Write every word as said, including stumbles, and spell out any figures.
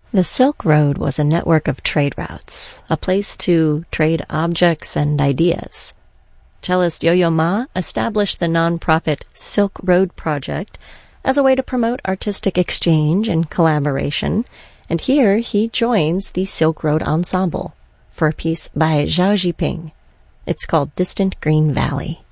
The Silk Road was a network of trade routes, a place to trade objects and ideas. Cellist Yo-Yo Ma established the nonprofit Silk Road Project as a way to promote artistic exchange and collaboration, and here he joins the Silk Road Ensemble for a piece by Zhao Jiping. It's called Distant Green Valley.